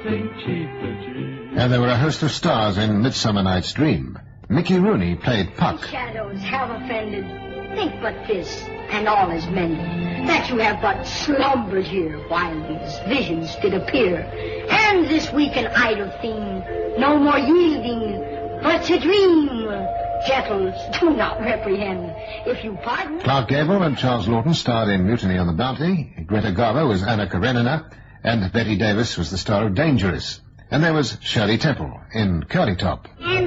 And there were a host of stars in Midsummer Night's Dream. Mickey Rooney played Puck. The shadows have offended. Think but this, and all is mended, that you have but slumbered here while these visions did appear. And this weak and idle thing, no more yielding, but to dream. Gentles, do not reprehend. If you pardon... Clark Gable and Charles Lawton starred in Mutiny on the Bounty. Greta Garbo was Anna Karenina, and Betty Davis was the star of Dangerous. And there was Shirley Temple in Curly Top. And